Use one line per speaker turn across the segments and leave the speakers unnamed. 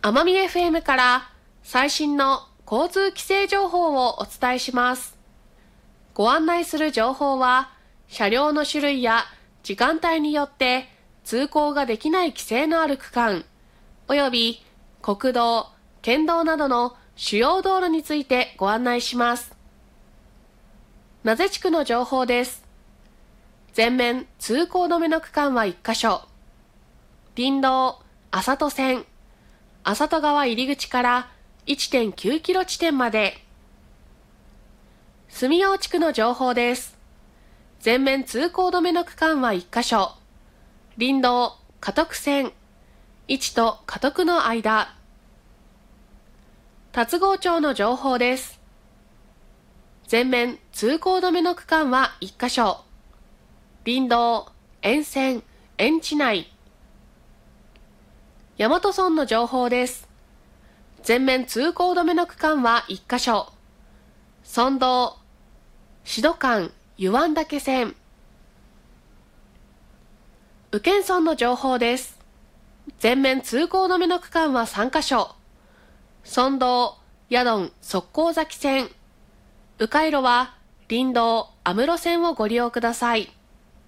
奄美 FM から最新の交通規制情報をお伝えします。ご案内する情報は、車両の種類や時間帯によって通行ができない規制のある区間、および国道、県道などの主要道路についてご案内します。名瀬地区の情報です。全面通行止めの区間は1カ所。林道、浅戸線、浅戸川入り口から 1.9 キロ地点まで。住用地区の情報です。全面通行止めの区間は1カ所。林道、加徳線、1と加徳の間。龍郷町の情報です。全面通行止めの区間は1カ所。林道、沿線、園地内。大和村の情報です。全面通行止めの区間は1カ所。村道、志度間、湯湾岳線。宇検村の情報です。全面通行止めの区間は3カ所。村道、矢丼、側溝崎線。迂回路は林道、安室線をご利用ください。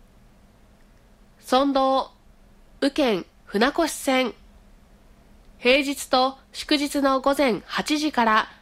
村道、宇検、船越線。平日と祝日の午前8時から